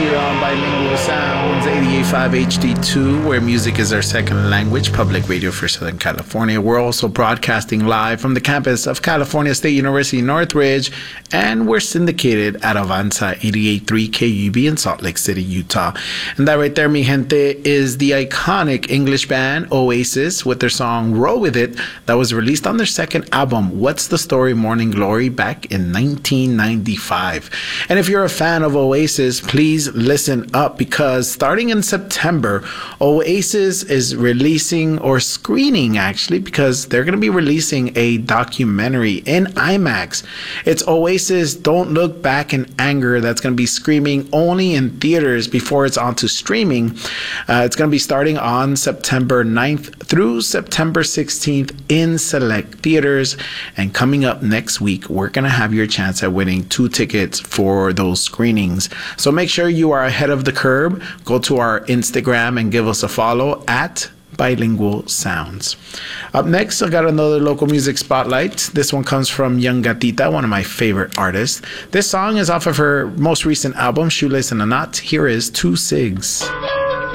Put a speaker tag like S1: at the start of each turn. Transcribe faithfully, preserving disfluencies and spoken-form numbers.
S1: here on Bilingual Sounds eighty-eight point five H D two, where music is our second language, public radio for Southern California. We're also broadcasting live from the campus of California State University, Northridge, and we're syndicated at Avanza eighty-eight point three K U B in Salt Lake City, Utah. And that right there, mi gente, is the iconic English band Oasis with their song Roll With It that was released on their second album, What's the Story? Morning Glory, back in nineteen ninety-five. And if you're a fan of Oasis, please listen up, because starting in September, Oasis is releasing, or screening actually, because they're going to be releasing a documentary in IMAX. It's Oasis Don't Look Back in Anger that's going to be screaming only in theaters before it's on to streaming. Uh, it's going to be starting on September ninth through September sixteenth in select theaters. And coming up next week, we're going to have your chance at winning two tickets for those screenings. So make sure you are ahead of the curve. Go to our Instagram and give us a follow at Bilingual Sounds. Up next, I got another local music spotlight. This one comes from Young Gatita, one of my favorite artists. This song is off of her most recent album, Shoelace and a Knot. Here is Two Cigs.